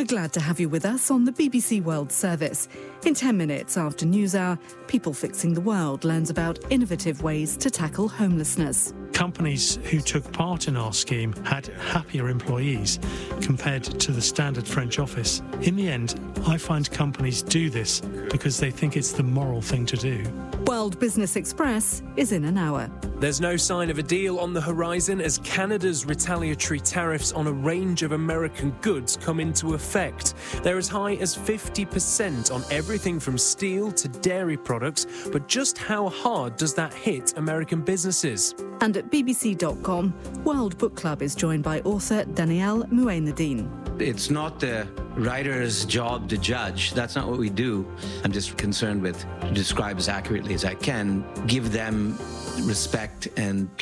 We're glad to have you with us on the BBC World Service. In 10 minutes after NewsHour, People Fixing the World learns about innovative ways to tackle homelessness. Companies who took part in our scheme had happier employees compared to the standard French office. In the end, I find companies do this because they think it's the moral thing to do. World Business Express is in an hour. There's no sign of a deal on the horizon as Canada's retaliatory tariffs on a range of American goods come into effect. They're as high as 50% on everything from steel to dairy products, but just how hard does that hit American businesses? And at bbc.com, World Book Club is joined by author Danielle Mouinedine. It's not the writer's job to judge. That's not what we do. I'm just concerned with, to describe as accurately as I can, give them respect and